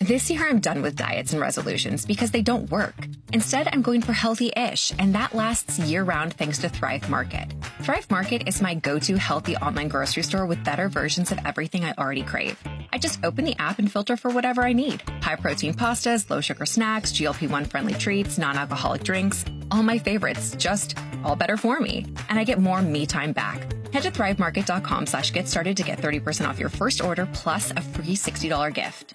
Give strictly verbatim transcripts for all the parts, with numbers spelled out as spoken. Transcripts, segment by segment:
This year, I'm done with diets and resolutions because they don't work. Instead, I'm going for healthy-ish, and that lasts year-round thanks to Thrive Market. Thrive Market is my go-to healthy online grocery store with better versions of everything I already crave. I just open the app and filter for whatever I need. High-protein pastas, low-sugar snacks, G L P one friendly treats, non-alcoholic drinks. All my favorites, just all better for me. And I get more me time back. Head to thrivemarket.com slash get started to get thirty percent off your first order plus a free sixty dollars gift.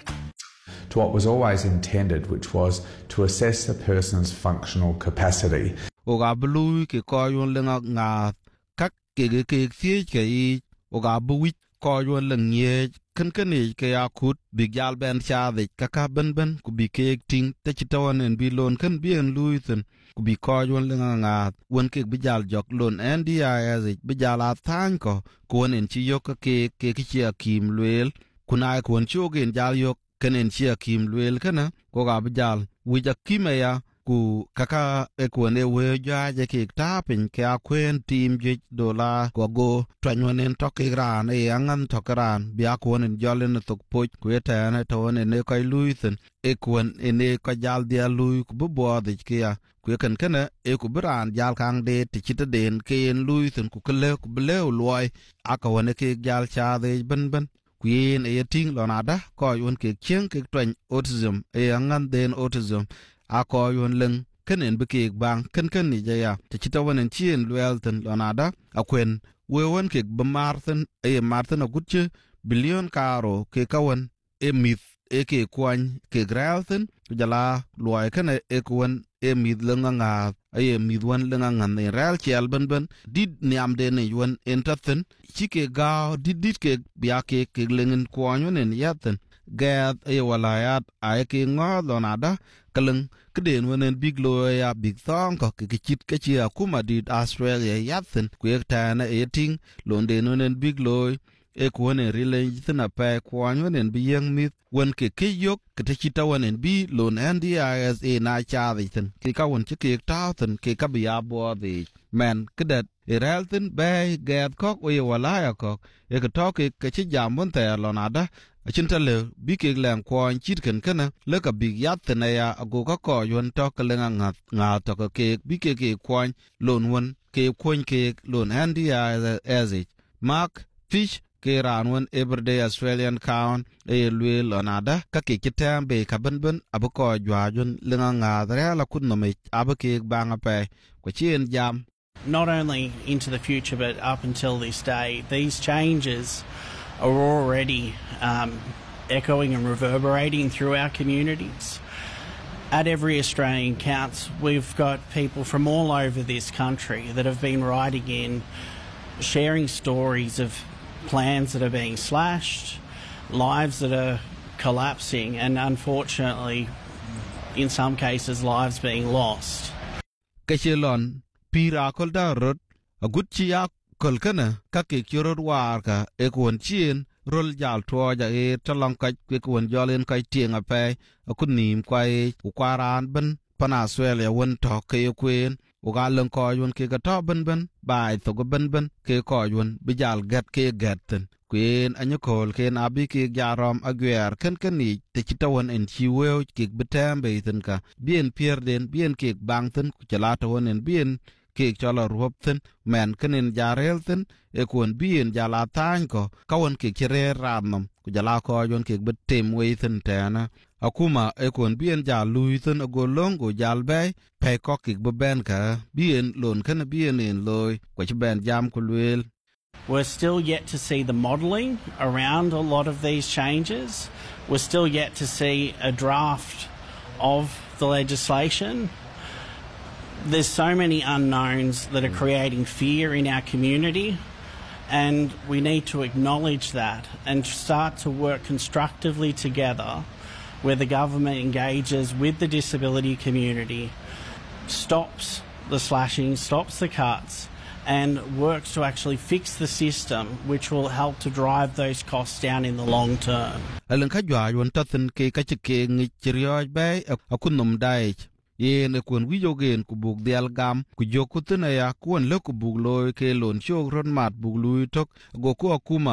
To what was always intended, which was to assess a person's functional capacity. Oga blue ke koyon lenga nga kak ke ke ke tie ke oga buwi koyon lenye kan kan ke akut bigal ben cha de kaka ben ben ku bi ke ting te chitawan en bi lon kan bien luisen ku bi koyon lenga nga won ke bijal jok lon N D I S bijal athan ko kon en chi yok ke ke ke akim lwel kunai kon chogen jal yok kenen chia kim luel kana ko ga bijal wija kimeya ku kaka ekwane we ja je ke tapin ke akwen tim je dola ko go twanyonen tokigran e angan tokran bia konen jolen tok poch ku etane tone ne kai luisen ekwen ene ko jal dia lui ku bo de ke ku kan kana e ku bran jal kang de ti chita den ke en luisen ku kle ku ble loy aka wone ke jal cha de ben ben Queen a ting lonada ko yun ke chen ke twen autism e angan den autism a ko yun leng kenen be ke bang ken ken ni ya te chita wonen chien welton lonada a kwen we won ke be martin e martin a gutche billion karo ke kawon e mit e ke kwan ke gralton jala loy ken e kwon e mit lenga nga e mit won lenga nga ne real chel ben ben did niam de ne yun entathen chike ga did did ke bia ke ke lengen kwanyo nen yaten gad e walayat ai ke ngo lonada kaleng keden wonen big lo ya big thong ko ke chit ke chia kuma did Australia yaten ku ta na e ting londe wonen big lo e kwone rile thina pa kwanyo nen bi yang mit won ke ke yok ke te chita wonen bi lon N D I S e na cha den ke ka won chike ta ten ke ka bia bo de man kedat iralten bay gad kok we walaya kok e ka to ke ke chi jam won te lonada achinta le bi ke lang kwan chit ken kana le ka big yat na ya ago ka ko yon to ka lenga nga nga to ka ke bi ke ke kwan lon won ke kwan ke lon N D I S Mark Fish ke ran won everyday Australian count e lwe lonada ka ke kitam be ka ben ben abu ko jwa jon lenga nga dra la kun no me abu ke banga pe ko chien jam. Not only into the future, but up until this day, these changes are already um, echoing and reverberating through our communities. At every Australian Counts, we've got people from all over this country that have been writing in, sharing stories of plans that are being slashed, lives that are collapsing, and unfortunately, in some cases, lives being lost. Pira kol da rot a gut chi ya kol kana ka ke kirot war ka e kon chien rol jal to ja e talong ka ke kon jolen ka tieng a pe a kun nim kwa e ku kwaran ben pana Australia won to ke kwen u ga len ko yun ke ka to ben ben bai to go ben ben ke ko yun bi jal gat ke gatten kwen anyo kol ken abi ke jarom agwer ken ken ni te chitawan en chiwe ke betam be ten ka bien pierden bien ke bangten ku chala to won en bien ke chola ruopten men kenen jarelten e kon bien jala tan ko kawon ke kire ramnom ku jala ko yon ke betem weiten tana akuma e kon bien jaluiten go longo jalbe pe ko ke ben ka bien lon kan bien en loy ko ben jam ku lwel. We're still yet to see the modelling around a lot of these changes. We're still yet to see a draft of the legislation. There's so many unknowns that are creating fear in our community, and we need to acknowledge that and start to work constructively together where the government engages with the disability community, stops the slashing, stops the cuts, and works to actually fix the system, which will help to drive those costs down in the long term. Yen kun wi jogen ku bug dial gam ku joku tuna ya kun le ku bug loy ke lon chog ron mat bug lui tok go ku akuma